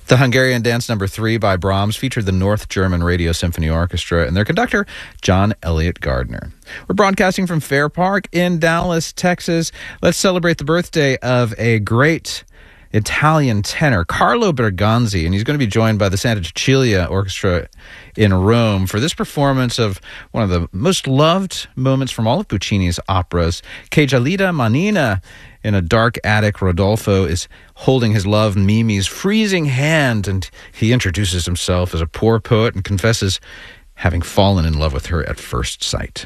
The Hungarian Dance No. 3 by Brahms featured the North German Radio Symphony Orchestra and their conductor, John Elliott Gardner. We're broadcasting from Fair Park in Dallas, Texas. Let's celebrate the birthday of a great Italian tenor, Carlo Bergonzi, and he's going to be joined by the Santa Cecilia Orchestra in Rome for this performance of one of the most loved moments from all of Puccini's operas, Che gelida manina. In a dark attic, Rodolfo is holding his love Mimi's freezing hand, and he introduces himself as a poor poet and confesses having fallen in love with her at first sight.